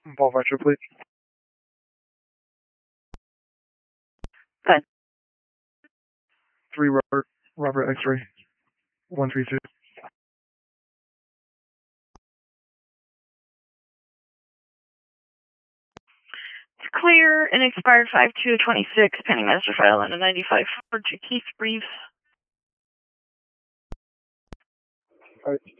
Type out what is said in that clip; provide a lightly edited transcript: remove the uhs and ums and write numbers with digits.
Paul Vetcher, please. Good. 3 Robert X-ray 132. It's clear and expired 5/2/26, pending master file and a 95 for Keith Reeves. All right.